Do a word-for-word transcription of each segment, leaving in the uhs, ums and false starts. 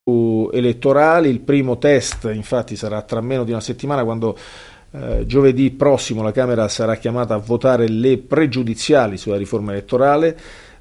elettorali. Il primo test infatti sarà tra meno di una settimana, quando eh, giovedì prossimo la Camera sarà chiamata a votare le pregiudiziali sulla riforma elettorale,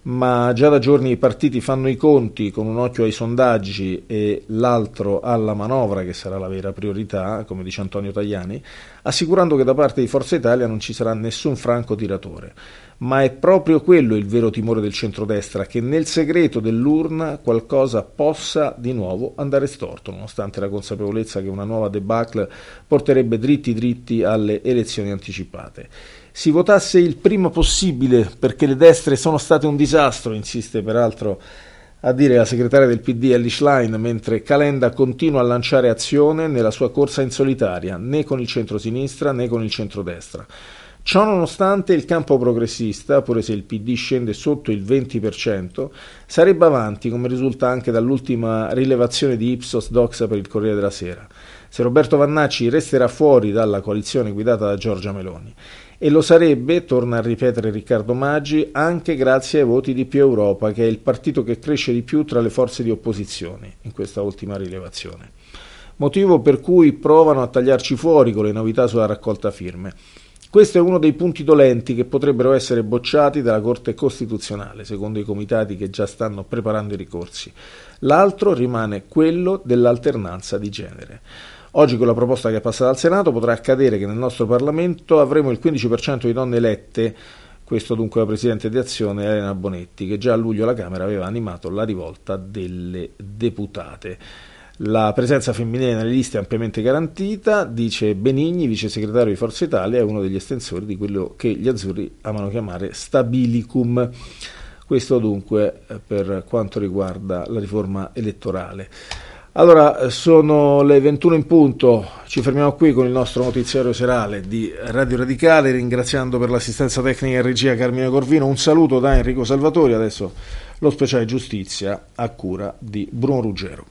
ma già da giorni i partiti fanno i conti con un occhio ai sondaggi e l'altro alla manovra, che sarà la vera priorità, come dice Antonio Tajani, assicurando che da parte di Forza Italia non ci sarà nessun franco tiratore. Ma è proprio quello il vero timore del centrodestra, che nel segreto dell'urna qualcosa possa di nuovo andare storto, nonostante la consapevolezza che una nuova debacle porterebbe dritti dritti alle elezioni anticipate. Si votasse il prima possibile, perché le destre sono state un disastro, insiste peraltro a dire la segretaria del P D Elly Schlein, mentre Calenda continua a lanciare azione nella sua corsa in solitaria, né con il centrosinistra né con il centrodestra. Ciò nonostante, il campo progressista, pure se il P D scende sotto il venti per cento, sarebbe avanti, come risulta anche dall'ultima rilevazione di Ipsos Doxa per il Corriere della Sera, se Roberto Vannacci resterà fuori dalla coalizione guidata da Giorgia Meloni. E lo sarebbe, torna a ripetere Riccardo Maggi, anche grazie ai voti di Più Europa, che è il partito che cresce di più tra le forze di opposizione in questa ultima rilevazione. Motivo per cui provano a tagliarci fuori con le novità sulla raccolta firme. Questo è uno dei punti dolenti che potrebbero essere bocciati dalla Corte Costituzionale, secondo i comitati che già stanno preparando i ricorsi. L'altro rimane quello dell'alternanza di genere. Oggi, con la proposta che è passata al Senato, potrà accadere che nel nostro Parlamento avremo il quindici per cento di donne elette, questo dunque la Presidente di Azione Elena Bonetti, che già a luglio alla Camera aveva animato la rivolta delle deputate. La presenza femminile nelle liste è ampiamente garantita, dice Benigni, vice segretario di Forza Italia, è uno degli estensori di quello che gli azzurri amano chiamare stabilicum. Questo dunque per quanto riguarda la riforma elettorale. Allora, sono le ventuno in punto, ci fermiamo qui con il nostro notiziario serale di Radio Radicale, ringraziando per l'assistenza tecnica e regia Carmine Corvino. Un saluto da Enrico Salvatori, adesso lo speciale giustizia a cura di Bruno Ruggero.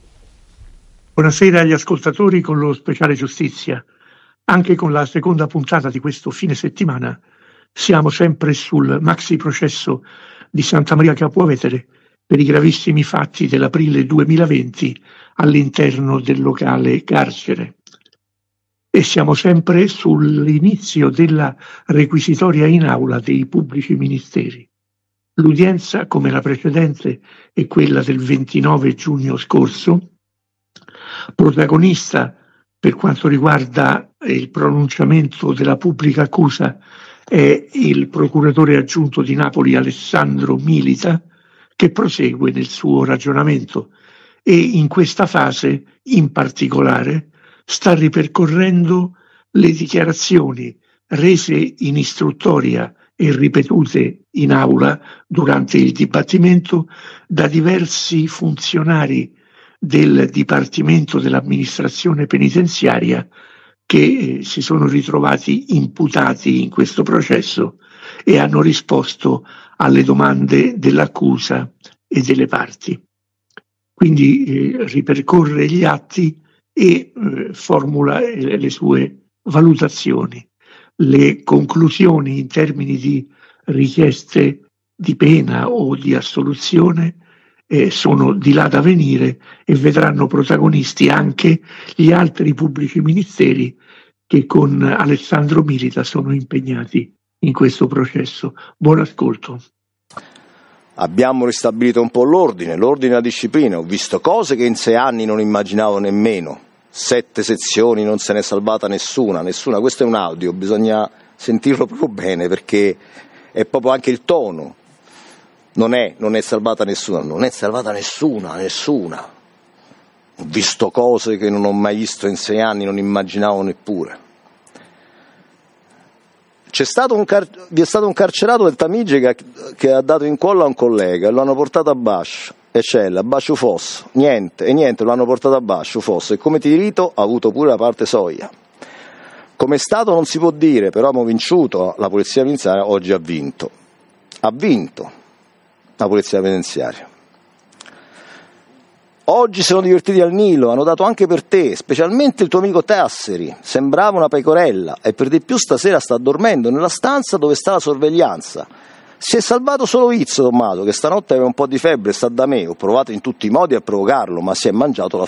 Buonasera agli ascoltatori con lo speciale giustizia. Anche con la seconda puntata di questo fine settimana siamo sempre sul maxi processo di Santa Maria Capua Vetere per i gravissimi fatti dell'aprile duemilaventi all'interno del locale carcere. E siamo sempre sull'inizio della requisitoria in aula dei pubblici ministeri. L'udienza, come la precedente, è quella del ventinove giugno scorso. Protagonista per quanto riguarda il pronunciamento della pubblica accusa è il procuratore aggiunto di Napoli Alessandro Milita, che prosegue nel suo ragionamento e in questa fase in particolare sta ripercorrendo le dichiarazioni rese in istruttoria e ripetute in aula durante il dibattimento da diversi funzionari del Dipartimento dell'Amministrazione Penitenziaria che eh, si sono ritrovati imputati in questo processo e hanno risposto alle domande dell'accusa e delle parti. Quindi eh, ripercorre gli atti e eh, formula eh, le sue valutazioni. Le conclusioni in termini di richieste di pena o di assoluzione Eh, sono di là da venire e vedranno protagonisti anche gli altri pubblici ministeri che con Alessandro Milita sono impegnati in questo processo. Buon ascolto. Abbiamo ristabilito un po' l'ordine, l'ordine e la disciplina. Ho visto cose che in sei anni non immaginavo nemmeno. Sette sezioni, non se n'è salvata nessuna, nessuna. Questo è un audio, bisogna sentirlo proprio bene perché è proprio anche il tono. Non è, non è salvata nessuna, non è salvata nessuna, nessuna. Ho visto cose che non ho mai visto in sei anni, non immaginavo neppure. C'è stato un car- vi è stato un carcerato del Tamigi che, che ha dato incolla a un collega e lo hanno portato a Bascio, e c'è a Bascio Fosso, niente, e niente, lo hanno portato a Bascio Fosso e come tirito ha avuto pure la parte soia. Come è stato non si può dire, però abbiamo vinciuto, la polizia penitenziaria oggi ha vinto, ha vinto. La polizia penitenziaria. Oggi sono divertiti al Nilo, hanno dato anche per te, specialmente il tuo amico Tasseri, sembrava una pecorella e per di più stasera sta dormendo nella stanza dove sta la sorveglianza. Si è salvato solo Izzo, Tommaso, che stanotte aveva un po' di febbre, sta da me, ho provato in tutti i modi a provocarlo, ma si è mangiato la